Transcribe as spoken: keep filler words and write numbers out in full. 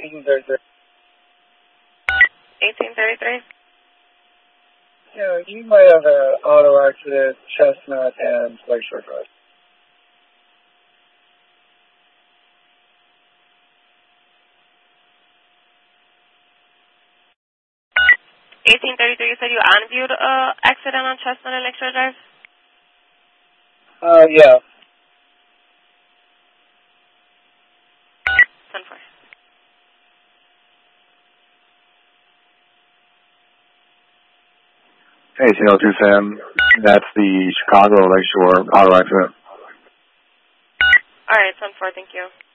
eighteen thirty-three. eighteen thirty-three? Yeah, you might have an auto accident, Chestnut and Lakeshore Drive. eighteen thirty-three, you said you unviewed an uh, accident on Chestnut and Lakeshore Drive? Uh, yeah. ten four. Hey, C L two Sam. That's the Chicago Lakeshore auto accident. All right, ten four, thank you.